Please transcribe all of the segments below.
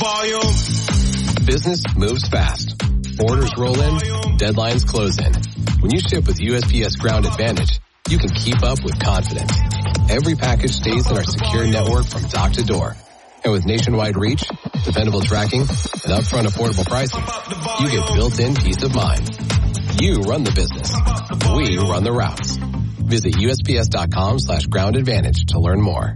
volume. Business moves fast. Orders roll in, deadlines close in. When you ship with USPS Ground Advantage, you can keep up with confidence. Every package stays in our secure network from dock to door. And with nationwide reach, dependable tracking, and upfront affordable pricing, you get built-in peace of mind. You run the business. We run the routes. Visit USPS.com/Ground Advantage to learn more.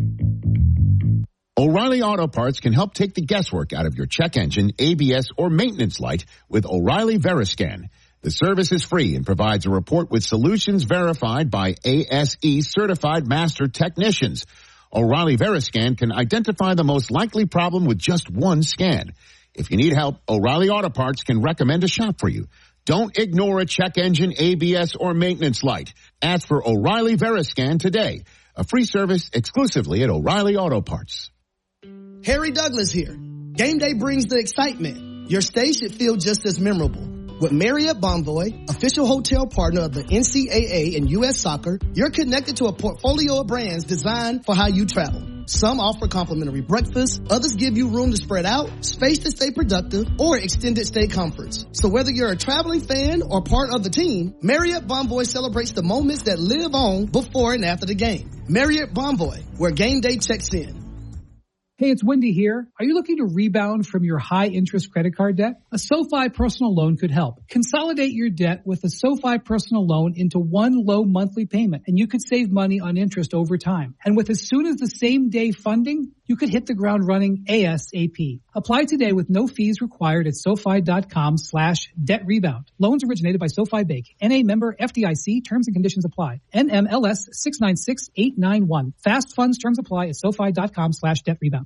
O'Reilly Auto Parts can help take the guesswork out of your check engine, ABS, or maintenance light with O'Reilly Veriscan. The service is free and provides a report with solutions verified by ASE certified master technicians. O'Reilly Veriscan can identify the most likely problem with just one scan. If you need help, O'Reilly Auto Parts can recommend a shop for you. Don't ignore a check engine, ABS, or maintenance light. Ask for O'Reilly Veriscan today. A free service exclusively at O'Reilly Auto Parts. Harry Douglas here. Game day brings the excitement. Your stay should feel just as memorable. With Marriott Bonvoy, official hotel partner of the NCAA and U.S. Soccer, you're connected to a portfolio of brands designed for how you travel. Some offer complimentary breakfast, others give you room to spread out, space to stay productive, or extended stay comforts. So whether you're a traveling fan or part of the team, Marriott Bonvoy celebrates the moments that live on before and after the game. Marriott Bonvoy, where game day checks in. Hey, it's Wendy here. Are you looking to rebound from your high-interest credit card debt? A SoFi personal loan could help. Consolidate your debt with a SoFi personal loan into one low monthly payment, and you could save money on interest over time. And with as soon as the same day funding, you could hit the ground running ASAP. Apply today with no fees required at SoFi.com/debt rebound. Loans originated by SoFi Bank. NA member FDIC. Terms and conditions apply. NMLS 696891. Fast funds terms apply at SoFi.com/debt rebound.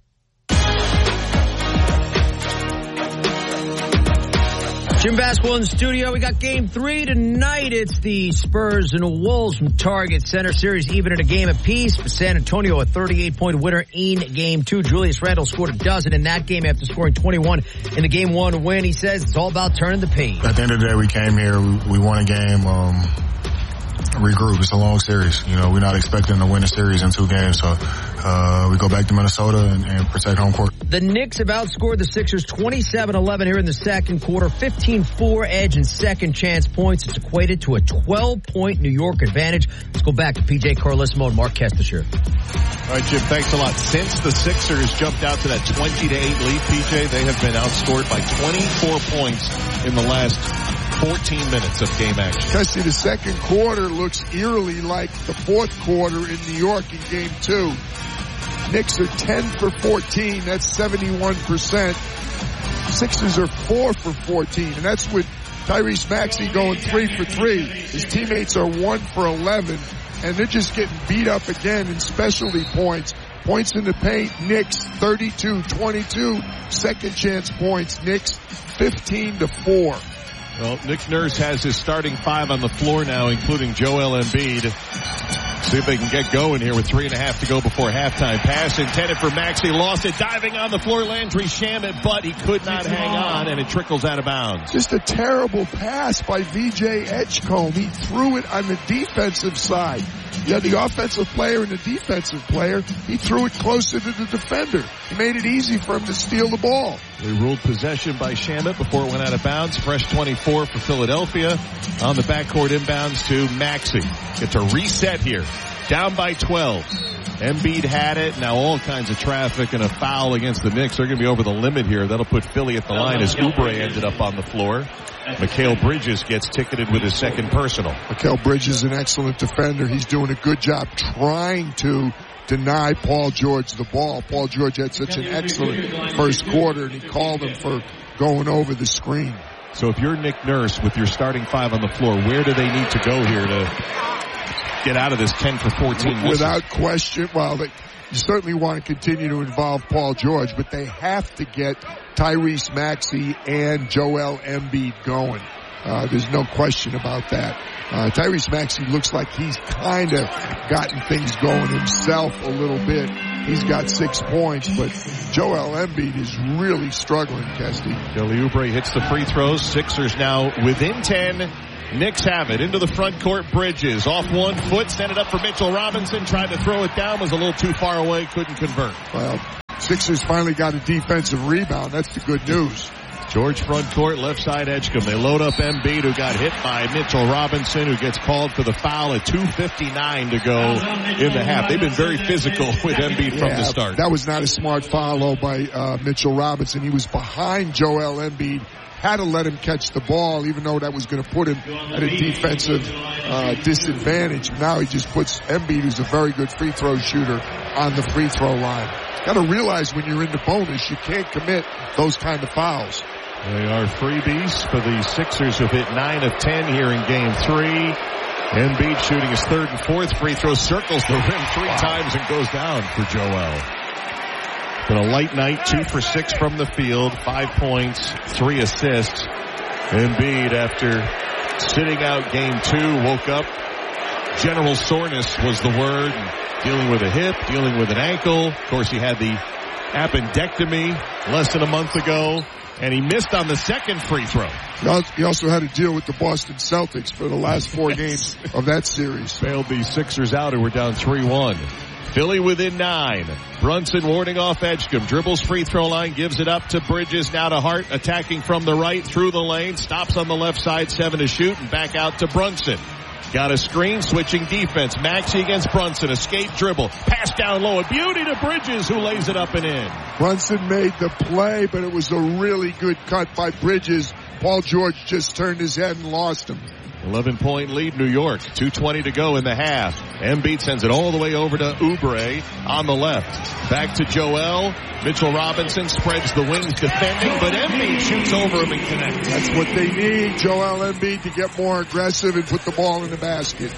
Jim Basketball in the studio. We got game 3 tonight. It's the Spurs and the Wolves from Target Center. Series even at a game apiece. For San Antonio, a 38-point winner in game 2. Julius Randle scored a dozen in that game after scoring 21 in the game 1 win. He says it's all about turning the page. At the end of the day, we came here. We won a game. Regroup. It's a long series. You know, we're not expecting to win a series in 2 games. So we go back to Minnesota and protect home court. The Knicks have outscored the Sixers 27-11 here in the second quarter. 15-4 edge and second chance points. It's equated to a 12-point New York advantage. Let's go back to PJ Carlesimo and Mark Kestecher. All right, Jim, thanks a lot. Since the Sixers jumped out to that 20-8 lead, PJ, they have been outscored by 24 points in the last 14 minutes of game action. Especially the second quarter looks eerily like the fourth quarter in New York in game 2. Knicks are 10 for 14. That's 71%. Sixers are 4 for 14. And that's with Tyrese Maxey going 3 for 3. His teammates are 1 for 11. And they're just getting beat up again in specialty points. Points in the paint, Knicks 32-22. Second chance points, Knicks 15-4. Well, Nick Nurse has his starting 5 on the floor now, including Joel Embiid. See if they can get going here with 3.5 to go before halftime. Pass intended for Maxey, lost it, diving on the floor, Landry Shamet, but he could not hang on, and it trickles out of bounds. Just a terrible pass by VJ Edgecombe. He threw it on the defensive side. You had the offensive player and the defensive player. He threw it closer to the defender. He made it easy for him to steal the ball. We ruled possession by Shamet before it went out of bounds. Fresh 24 for Philadelphia. On the backcourt inbounds to Maxey. It's a reset here. Down by 12. Embiid had it. Now all kinds of traffic and a foul against the Knicks. They're going to be over the limit here. That'll put Philly at the line as Oubre ended up on the floor. Mikal Bridges gets ticketed with his second personal. Mikal Bridges is an excellent defender. He's doing a good job trying to deny Paul George the ball. Paul George had such an excellent first quarter, and he called him for going over the screen. So if you're Nick Nurse with your starting 5 on the floor, where do they need to go here to get out of this 10 for 14? Without question, you certainly want to continue to involve Paul George, but they have to get Tyrese Maxey and Joel Embiid going. There's no question about that. Tyrese Maxey looks like he's kind of gotten things going himself a little bit. He's got 6 points, but Joel Embiid is really struggling, Kesty. Kelly Oubre hits the free throws. Sixers now within 10. Knicks have it into the front court. Bridges off 1 foot, sent it up for Mitchell Robinson, tried to throw it down, was a little too far away, couldn't convert. Well, Sixers finally got a defensive rebound. That's the good news. George front court, left side Edgecombe. They load up Embiid, who got hit by Mitchell Robinson, who gets called for the foul at 2:59 to go in the half. They've been very physical with Embiid from the start. That was not a smart foul, though, by Mitchell Robinson. He was behind Joel Embiid. Had to let him catch the ball, even though that was going to put him at a defensive disadvantage. Now he just puts Embiid, who's a very good free throw shooter, on the free throw line. Got to realize when you're in the bonus, you can't commit those kind of fouls. They are freebies for the Sixers, who've hit 9 of 10 here in Game 3. Embiid shooting his third and fourth free throw, circles the rim 3 times and goes down for Joel. Been a light night, 2 for 6 from the field, 5 points, 3 assists. Embiid, after sitting out Game 2, woke up. General soreness was the word. Dealing with a hip, dealing with an ankle. Of course, he had the appendectomy less than a month ago, and he missed on the second free throw. He also had to deal with the Boston Celtics for the last 4 games of that series. Bailed the Sixers out, who were down 3-1. Philly within 9. Brunson warding off Edgecombe. Dribbles free throw line, gives it up to Bridges, now to Hart, attacking from the right, through the lane, stops on the left side, 7 to shoot, and back out to Brunson. Got a screen, switching defense. Maxey against Brunson, escape dribble, pass down low, a beauty to Bridges, who lays it up and in. Brunson made the play, but it was a really good cut by Bridges. Paul George just turned his head and lost him. 11-point lead, New York. 2:20 to go in the half. Embiid sends it all the way over to Oubre on the left. Back to Joel. Mitchell Robinson spreads the wings defending, but Embiid shoots over him and connects. That's what they need, Joel Embiid, to get more aggressive and put the ball in the basket.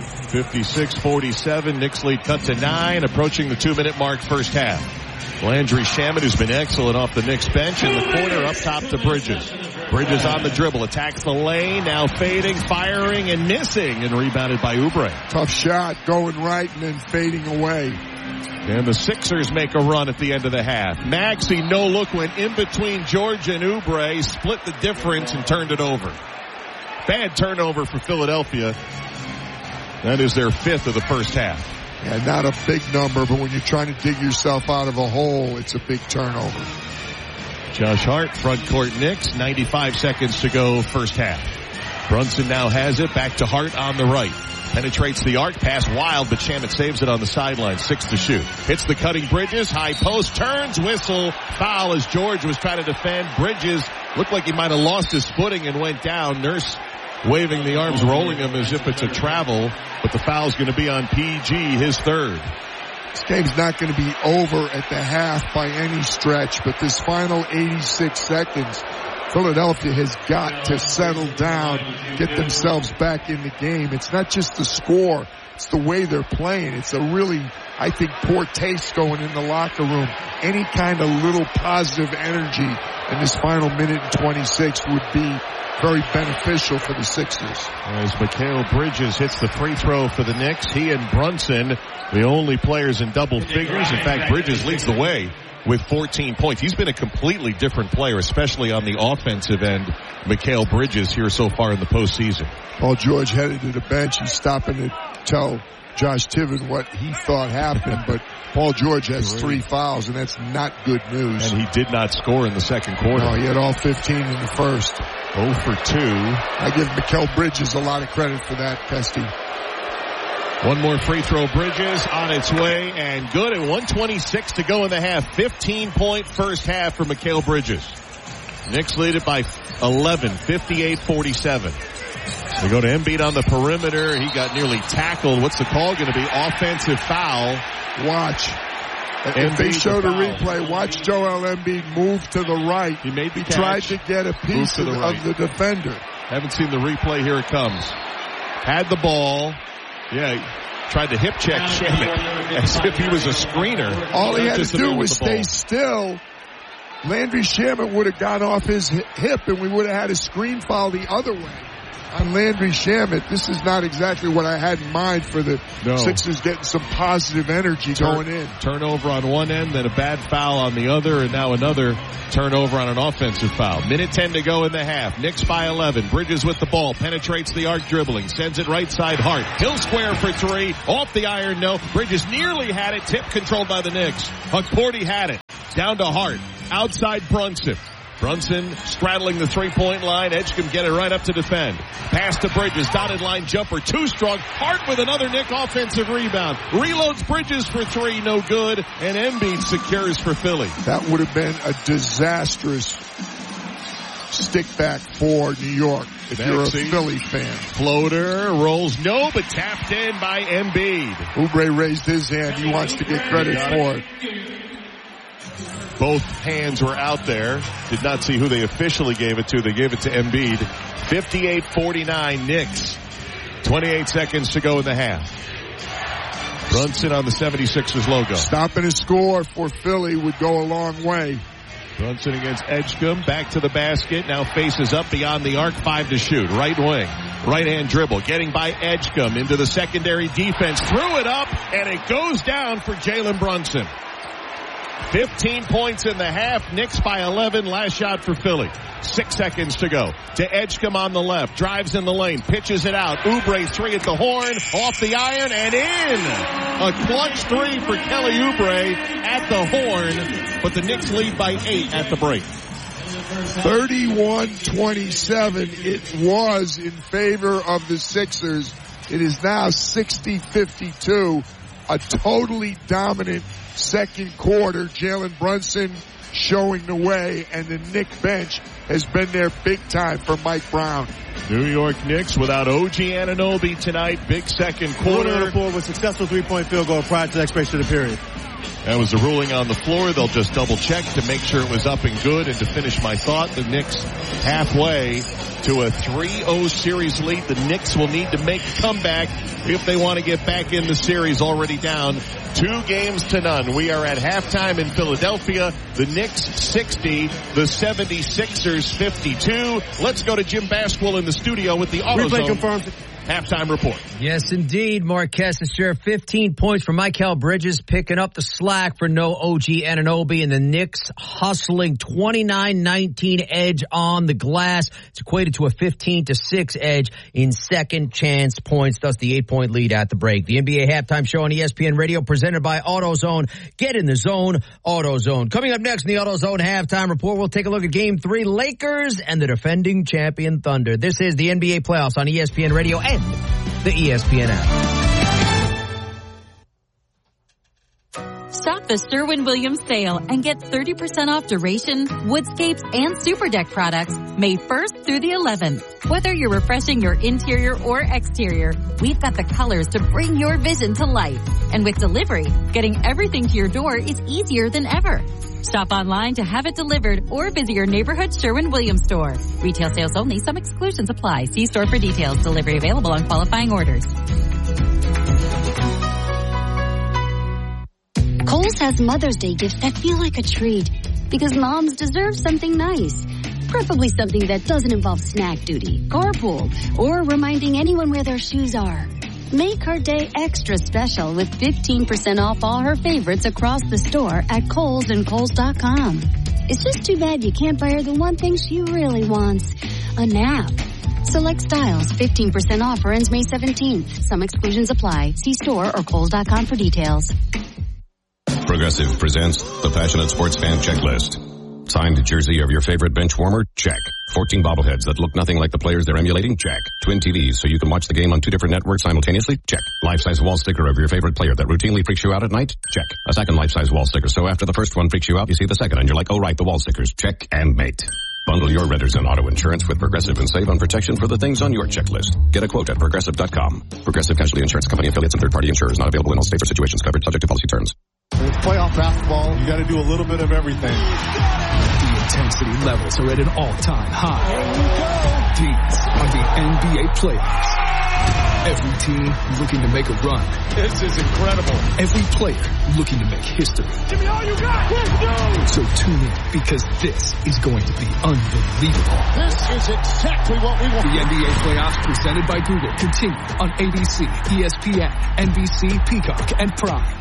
56-47. Knicks lead cut to 9, approaching the 2-minute mark first half. Landry Shamet, who's been excellent off the Knicks bench, in the corner up top to Bridges. Bridges on the dribble, attacks the lane, now fading, firing, and missing, and rebounded by Oubre. Tough shot, going right and then fading away. And the Sixers make a run at the end of the half. Maxey, no look, went in between George and Oubre, split the difference and turned it over. Bad turnover for Philadelphia. That is their 5th of the first half. Yeah, not a big number, but when you're trying to dig yourself out of a hole, it's a big turnover. Josh Hart, front court Knicks, 95 seconds to go first half. Brunson now has it, back to Hart on the right. Penetrates the arc, pass wild, but Shamet saves it on the sideline, 6 to shoot. Hits the cutting Bridges, high post, turns, whistle, foul as George was trying to defend. Bridges looked like he might have lost his footing and went down. Nurse waving the arms, rolling him as if it's a travel, but the foul's going to be on PG, his 3rd. This game's not going to be over at the half by any stretch, but this final 86 seconds, Philadelphia has got to settle down, get themselves back in the game. It's not just the score, it's the way they're playing. It's a really, I think, poor taste going in the locker room. Any kind of little positive energy in this final minute and 26 would be very beneficial for the Sixers. As Mikal Bridges hits the free throw for the Knicks, he and Brunson, the only players in double figures. In fact, Bridges leads the way with 14 points. He's been a completely different player, especially on the offensive end, Mikal Bridges, here so far in the postseason. Paul George headed to the bench. He's stopping to tell Josh Tiven what he thought happened, but Paul George has 3 fouls, and that's not good news. And he did not score in the second quarter. No, he had all 15 in the first. 0 for 2. I give Mikal Bridges a lot of credit for that, Pesty. One more free throw, Bridges on its way, and good at 1:26 to go in the half. 15-point first half for Mikal Bridges. Knicks lead it by 11, 58-47. They go to Embiid on the perimeter. He got nearly tackled. What's the call going to be? Offensive foul. Watch. If they show the replay, watch Joel Embiid move to the right. He made the catch. Tried to get a piece of the defender. Haven't seen the replay. Here it comes. Had the ball. Yeah, he tried to hip check Shamet as if he was a screener. All he had to do was stay still. Landry Shamet would have gone off his hip, and we would have had a screen foul the other way on Landry Shamet. This is not exactly what I had in mind for the Sixers getting some positive energy going in. Turnover on one end, then a bad foul on the other, and now another turnover on an offensive foul. Minute 10 to go in the half. Knicks by 11. Bridges with the ball. Penetrates the arc dribbling. Sends it right side Hart. Hill square for 3. Off the iron, no. Bridges nearly had it. Tip controlled by the Knicks. Hukporti had it. Down to Hart. Outside Brunson. Brunson straddling the three-point line. Edgecombe get it right up to defend. Pass to Bridges. Dotted line jumper. Too strong. Hart with another Nick offensive rebound. Reloads Bridges for three. No good. And Embiid secures for Philly. That would have been a disastrous stick back for New York if you're a Philly fan. Floater rolls no, but tapped in by Embiid. Oubre raised his hand. He wants to get credit for it. Both hands were out there. Did not see who they officially gave it to. They gave it to Embiid. 58-49 Knicks. 28 seconds to go in the half. Brunson on the 76ers logo. Stopping a score for Philly would go a long way. Brunson against Edgecombe. Back to the basket. Now faces up beyond the arc. 5 to shoot. Right wing. Right hand dribble. Getting by Edgecombe into the secondary defense. Threw it up and it goes down for Jalen Brunson. 15 points in the half. Knicks by 11. Last shot for Philly. 6 seconds to go. To Edgecombe on the left. Drives in the lane. Pitches it out. Oubre three at the horn. Off the iron and in. A clutch three for Kelly Oubre at the horn. But the Knicks lead by 8 at the break. 31-27. It was in favor of the Sixers. It is now 60-52. A totally dominant second quarter. Jalen Brunson showing the way, and the Knick bench has been there big time for Mike Brown. New York Knicks without OG Anunoby tonight. Big second quarter. With successful three-point field goal prior to the expiration of the period. That was the ruling on the floor. They'll just double check to make sure it was up and good. And to finish my thought, the Knicks halfway to a 3-0 series lead. The Knicks will need to make a comeback if they want to get back in the series, already down 2-0. We are at halftime in Philadelphia. The Knicks 60, the 76ers 52. Let's go to Jim Basquill in the studio with the AutoZone. Replay confirmed. Halftime report. Yes, indeed. Marquez has shared 15 points for Mikal Bridges, picking up the slack for no OG Anunoby, and the Knicks hustling 29-19 edge on the glass. It's equated to a 15-6 edge in second chance points, thus the 8-point lead at the break. The NBA halftime show on ESPN Radio presented by AutoZone. Get in the zone, AutoZone. Coming up next in the AutoZone halftime report, we'll take a look at Game 3, Lakers and the defending champion Thunder. This is the NBA playoffs on ESPN Radio and the ESPN app. Stop the Sherwin-Williams sale and get 30% off duration, woodscapes, and super deck products May 1st through the 11th. Whether you're refreshing your interior or exterior, we've got the colors to bring your vision to life. And with delivery, getting everything to your door is easier than ever. Shop online to have it delivered or visit your neighborhood Sherwin-Williams store. Retail sales only. Some exclusions apply. See store for details. Delivery available on qualifying orders. Kohl's has Mother's Day gifts that feel like a treat because moms deserve something nice. Preferably something that doesn't involve snack duty, carpool, or reminding anyone where their shoes are. Make her day extra special with 15% off all her favorites across the store at Kohl's and Kohl's.com. It's just too bad you can't buy her the one thing she really wants, a nap. Select styles, 15% off ends May 17th. Some exclusions apply. See store or Kohl's.com for details. Progressive presents the Passionate Sports Fan Checklist. Signed jersey of your favorite bench warmer? Check. 14 bobbleheads that look nothing like the players they're emulating? Check. Twin TVs so you can watch the game on 2 different networks simultaneously? Check. Life-size wall sticker of your favorite player that routinely freaks you out at night? Check. A second life-size wall sticker so after the first one freaks you out, you see the second and you're like, oh right, the wall stickers. Check and mate. Bundle your renters and auto insurance with Progressive and save on protection for the things on your checklist. Get a quote at Progressive.com. Progressive Casualty Insurance Company affiliates and third-party insurers not available in all states or situations covered subject to policy terms. With playoff basketball, you got to do a little bit of everything. The intensity levels are at an all-time high. These are the NBA playoffs. Every team looking to make a run. This is incredible. Every player looking to make history. Give me all you got. Let's go. So tune in because this is going to be unbelievable. This is exactly what we want. The NBA playoffs presented by Google continue on ABC, ESPN, NBC, Peacock, and Prime.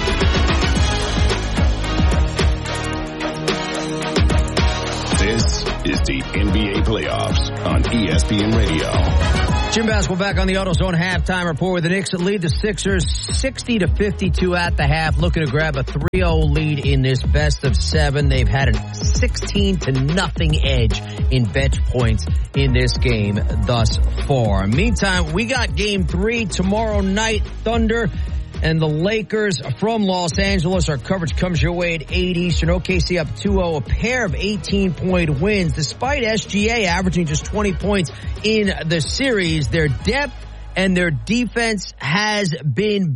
This is the NBA playoffs on ESPN Radio. Jim Basketball back on the AutoZone halftime report with the Knicks that lead the Sixers 60-52 at the half, looking to grab a 3-0 lead in this best of 7. They've had a 16-0 edge in bench points in this game thus far. Meantime, we got game 3 tomorrow night. Thunder and the Lakers from Los Angeles. Our coverage comes your way at 8 Eastern. OKC up 2-0, a pair of 18-point wins. Despite SGA averaging just 20 points in the series, their depth and their defense has been